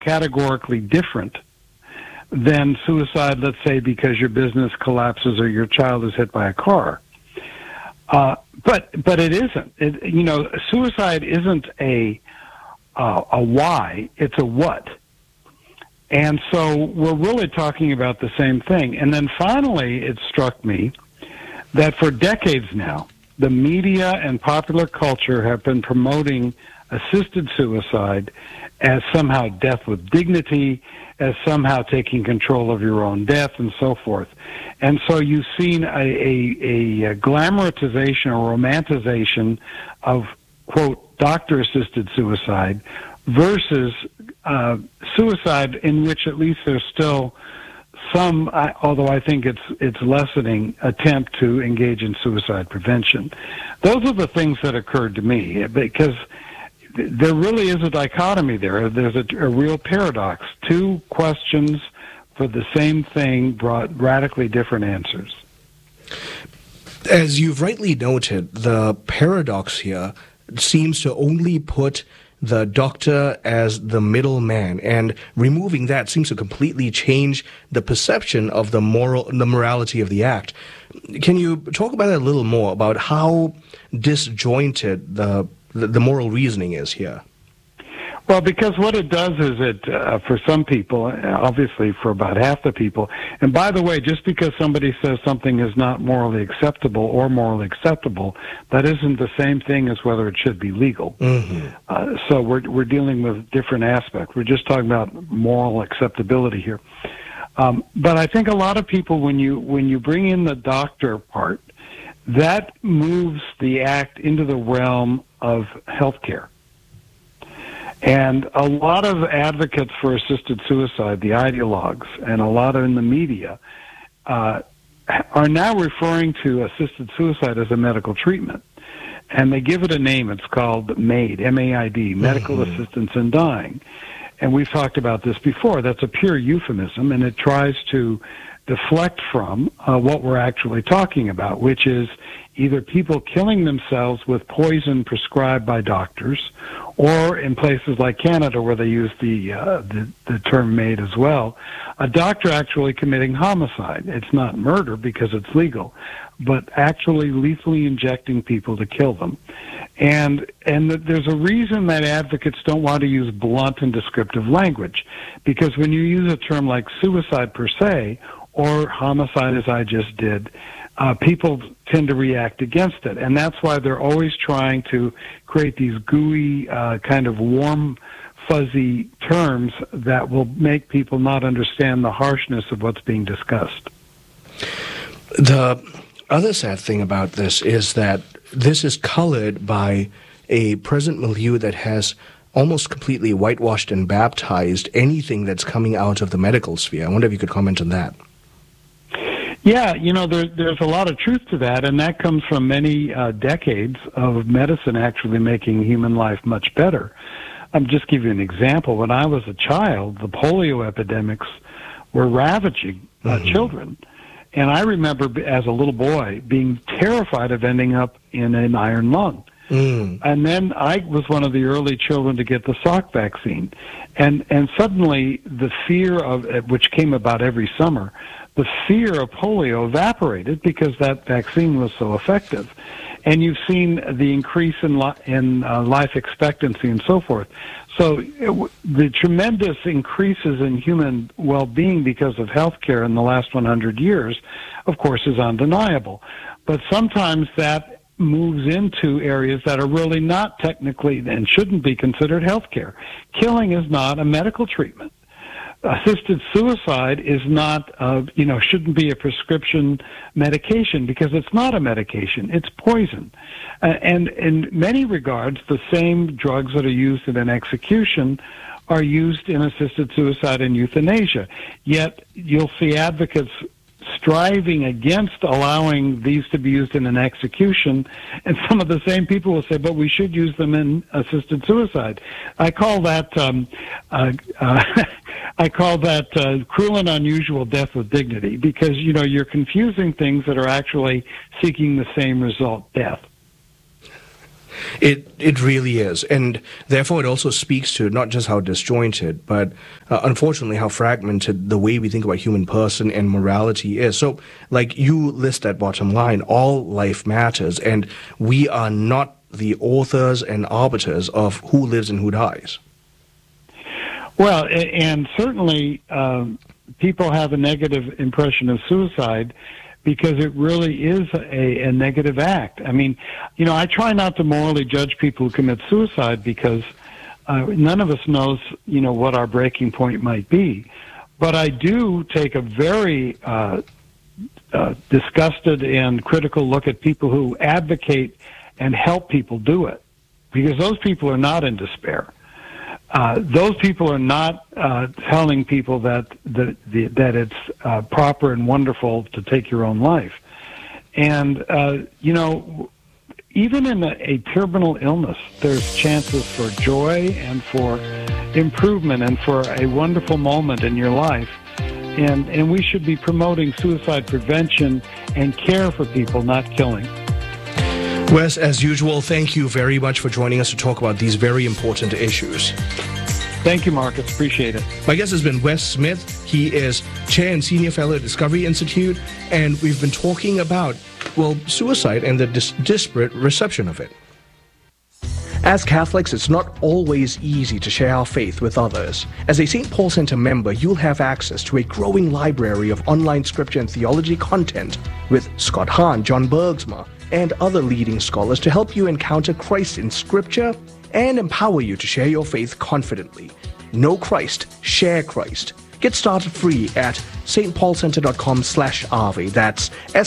categorically different than suicide, let's say, because your business collapses or your child is hit by a car. But it isn't. Suicide isn't a why, it's a what. And so we're really talking about the same thing. And then finally, it struck me that for decades now, the media and popular culture have been promoting assisted suicide as somehow death with dignity, as somehow taking control of your own death, and so forth. And so you've seen a glamorization or romanticization of, quote, doctor-assisted suicide versus suicide, in which at least there's still some, although I think it's lessening, attempt to engage in suicide prevention. Those are the things that occurred to me, because there really is a dichotomy there. There's a real paradox. Two questions for the same thing brought radically different answers. As you've rightly noted, the paradox here seems to only put the doctor as the middleman, and removing that seems to completely change the perception of the morality of the act. Can you talk about it a little more, about how disjointed the moral reasoning is here? Well, because what it does is for some people, obviously for about half the people, and by the way, just because somebody says something is not morally acceptable or morally acceptable, that isn't the same thing as whether it should be legal. Mm-hmm. So we're dealing with different aspects. We're just talking about moral acceptability here. But I think a lot of people, when you bring in the doctor part, that moves the act into the realm of healthcare. And a lot of advocates for assisted suicide, the ideologues, and a lot in the media, are now referring to assisted suicide as a medical treatment. And they give it a name. It's called MAID, M-A-I-D, Medical Assistance in Dying. And we've talked about this before. That's a pure euphemism, and it tries to deflect from what we're actually talking about, which is either people killing themselves with poison prescribed by doctors, or in places like Canada where they use the term MAID as well, a doctor actually committing homicide. It's not murder because it's legal, but actually lethally injecting people to kill them. And there's a reason that advocates don't want to use blunt and descriptive language, because when you use a term like suicide per se, or homicide as I just did, people tend to react against it. And that's why they're always trying to create these gooey, kind of warm, fuzzy terms that will make people not understand the harshness of what's being discussed. The other sad thing about this is that this is colored by a present milieu that has almost completely whitewashed and baptized anything that's coming out of the medical sphere. I wonder if you could comment on that. Yeah, there's a lot of truth to that, and that comes from many decades of medicine actually making human life much better. I'll just give you an example. When I was a child, the polio epidemics were ravaging children. And I remember as a little boy being terrified of ending up in an iron lung. And then I was one of the early children to get the Salk vaccine. And suddenly the fear of which came about every summer, the fear of polio evaporated because that vaccine was so effective. And you've seen the increase in life expectancy and so forth. So the tremendous increases in human well-being because of healthcare in the last 100 years, of course, is undeniable. But sometimes that moves into areas that are really not technically and shouldn't be considered healthcare. Killing is not a medical treatment. Assisted suicide is not, shouldn't be a prescription medication because it's not a medication. It's poison. And in many regards, the same drugs that are used in an execution are used in assisted suicide and euthanasia. Yet you'll see advocates striving against allowing these to be used in an execution, and some of the same people will say, but we should use them in assisted suicide. I call that cruel and unusual death with dignity, because you're confusing things that are actually seeking the same result, death. It really is, and therefore it also speaks to not just how disjointed, but unfortunately how fragmented the way we think about human person and morality is. So, like you list at bottom line, all life matters, and we are not the authors and arbiters of who lives and who dies. Well, and certainly people have a negative impression of suicide because it really is a negative act. I mean, I try not to morally judge people who commit suicide because none of us knows, what our breaking point might be. But I do take a very disgusted and critical look at people who advocate and help people do it, because those people are not in despair. Those people are not telling people that it's proper and wonderful to take your own life. And, even in a terminal illness, there's chances for joy and for improvement and for a wonderful moment in your life. And we should be promoting suicide prevention and care for people, not killing. Wes, as usual, thank you very much for joining us to talk about these very important issues. Thank you, Marcus. Appreciate it. My guest has been Wes Smith. He is Chair and Senior Fellow at Discovery Institute, and we've been talking about, suicide and the disparate reception of it. As Catholics, it's not always easy to share our faith with others. As a St. Paul Center member, you'll have access to a growing library of online scripture and theology content with Scott Hahn, John Bergsma, and other leading scholars to help you encounter Christ in Scripture and empower you to share your faith confidently. Know Christ, share Christ. Get started free at stpaulcenter.com/AVE. That's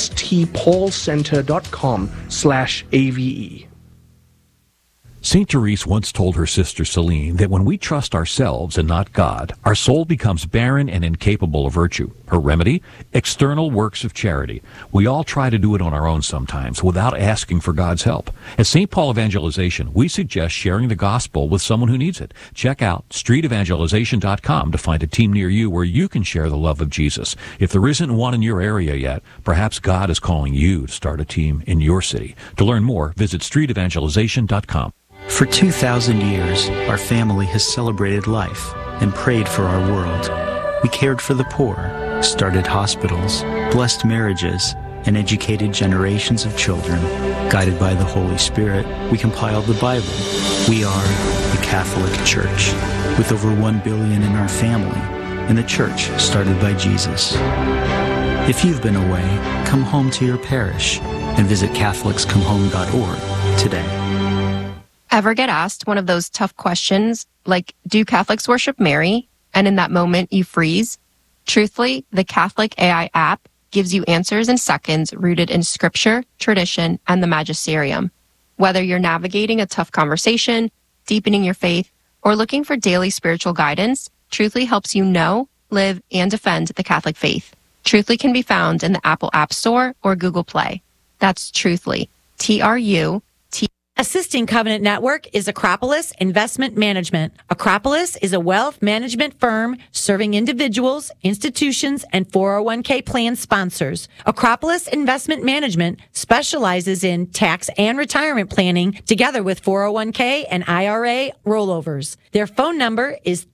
stpaulcenter.com/AVE. St. Therese once told her sister Celine that when we trust ourselves and not God, our soul becomes barren and incapable of virtue. Her remedy? External works of charity. We all try to do it on our own sometimes without asking for God's help. At St. Paul Evangelization, we suggest sharing the gospel with someone who needs it. Check out streetevangelization.com to find a team near you where you can share the love of Jesus. If there isn't one in your area yet, perhaps God is calling you to start a team in your city. To learn more, visit streetevangelization.com. For 2,000 years, our family has celebrated life and prayed for our world. We cared for the poor, started hospitals, blessed marriages, and educated generations of children. Guided by the Holy Spirit, we compiled the Bible. We are the Catholic Church, with over 1 billion in our family, and the church started by Jesus. If you've been away, come home to your parish and visit catholicscomehome.org today. Ever get asked one of those tough questions, like, do Catholics worship Mary? And in that moment, you freeze? Truthfully, the Catholic AI app gives you answers in seconds rooted in scripture, tradition, and the magisterium. Whether you're navigating a tough conversation, deepening your faith, or looking for daily spiritual guidance, Truthfully helps you know, live, and defend the Catholic faith. Truthfully can be found in the Apple App Store or Google Play. That's Truthfully. TRUT. Assisting Covenant Network is Acropolis Investment Management. Acropolis is a wealth management firm serving individuals, institutions, and 401k plan sponsors. Acropolis Investment Management specializes in tax and retirement planning together with 401k and IRA rollovers. Their phone number is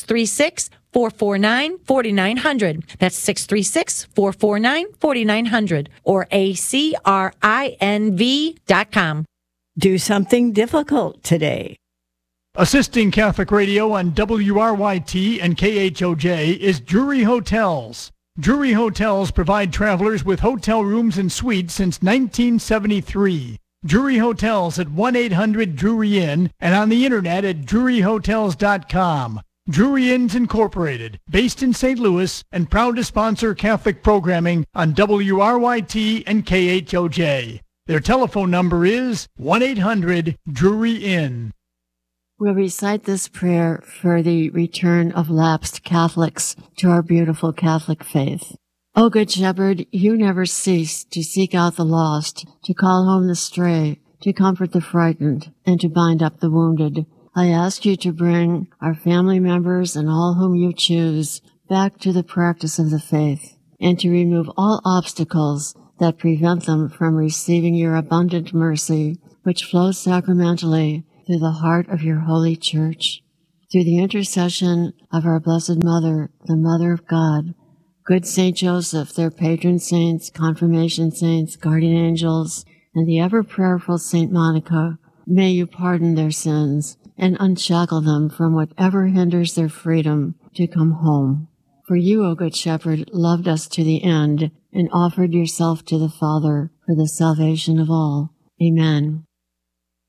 636-449-4900. That's 636-449-4900 or acrinv.com. Do something difficult today. Assisting Catholic Radio on WRYT and KHOJ is Drury Hotels. Drury Hotels provide travelers with hotel rooms and suites since 1973. Drury Hotels at 1-800-DRURY-INN and on the internet at druryhotels.com. Drury Inns Incorporated, based in St. Louis and proud to sponsor Catholic programming on WRYT and KHOJ. Their telephone number is 1-800-DRURY-INN. We'll recite this prayer for the return of lapsed Catholics to our beautiful Catholic faith. O Good Shepherd, you never cease to seek out the lost, to call home the stray, to comfort the frightened, and to bind up the wounded. I ask you to bring our family members and all whom you choose back to the practice of the faith, and to remove all obstacles that prevent them from receiving your abundant mercy which flows sacramentally through the heart of your holy church. Through the intercession of our Blessed Mother, the Mother of God, good Saint Joseph, their patron saints, confirmation saints, guardian angels, and the ever-prayerful Saint Monica, may you pardon their sins and unshackle them from whatever hinders their freedom to come home. For you, O Good Shepherd, loved us to the end and offered yourself to the Father for the salvation of all. Amen.